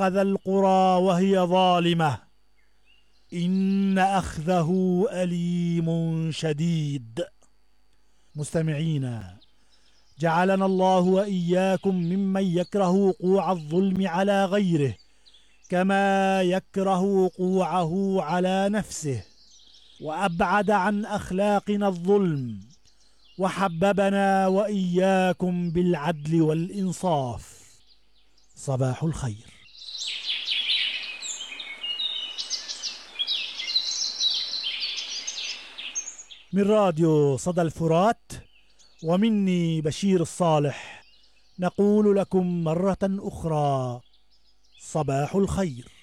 أخذ القرى وهي ظالمة إن أخذه أليم شديد. مستمعينا، جعلنا الله وإياكم ممن يكره وقوع الظلم على غيره كما يكره وقوعه على نفسه، وأبعد عن أخلاقنا الظلم، وحببنا وإياكم بالعدل والإنصاف. صباح الخير. من راديو صدى الفرات ومني بشير الصالح نقول لكم مرة أخرى صباح الخير.